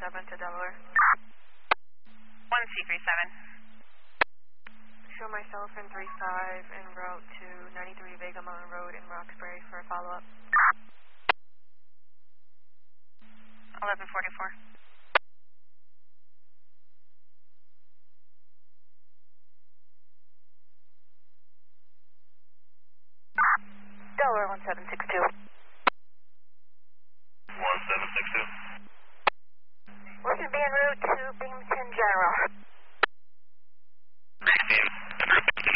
1C37 to Delaware. 1C37. Show myself in 35 en route to 93 Vega Mountain Road in Roxbury for a follow-up. 1144. Delaware 1762. 1762. We're going to be en route to Binghamton General.